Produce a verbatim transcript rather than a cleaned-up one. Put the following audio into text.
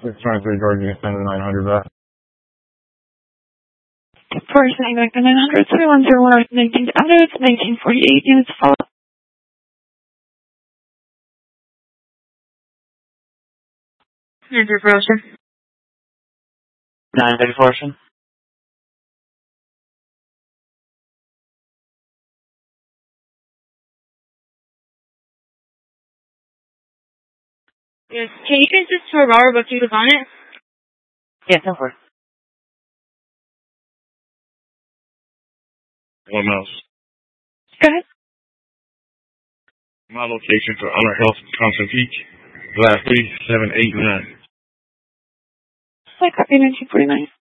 six twenty-three Georgia, you can send the nine hundred back. First, nine back to nine hundred, three one zero one, nineteen added, nineteen forty-eight units follow. Here's your brochure. nine thirty-four. Yes, can you consist to a Aurora but keep us on it? Yeah, no worries. One mouse. Go ahead. My location for Honor Health, Thompson Peak, Glass three seven eight nine. I copy nineteen forty-nine.